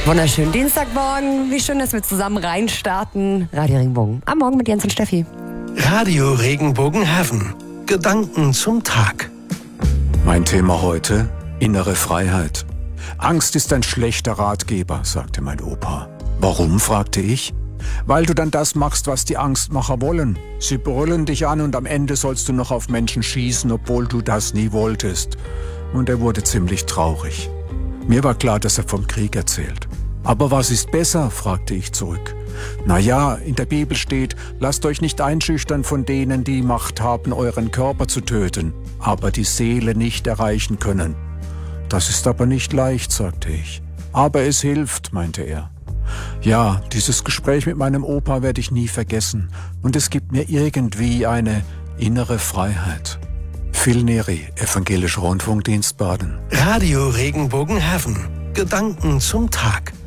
Wunderschönen Dienstagmorgen. Wie schön, dass wir zusammen reinstarten. Radio Regenbogen. Am Morgen mit Jens und Steffi. Radio Regenbogen Heaven. Gedanken zum Tag. Mein Thema heute: innere Freiheit. Angst ist ein schlechter Ratgeber, sagte mein Opa. Warum, fragte ich. Weil du dann das machst, was die Angstmacher wollen. Sie brüllen dich an und am Ende sollst du noch auf Menschen schießen, obwohl du das nie wolltest. Und er wurde ziemlich traurig. Mir war klar, dass er vom Krieg erzählt. Aber was ist besser, fragte ich zurück. Naja, in der Bibel steht, lasst euch nicht einschüchtern von denen, die Macht haben, euren Körper zu töten, aber die Seele nicht erreichen können. Das ist aber nicht leicht, sagte ich. Aber es hilft, meinte er. Ja, dieses Gespräch mit meinem Opa werde ich nie vergessen. Und es gibt mir irgendwie eine innere Freiheit. Phil Neri, Evangelischer Rundfunkdienst Baden. Radio Regenbogen Heaven. Gedanken zum Tag.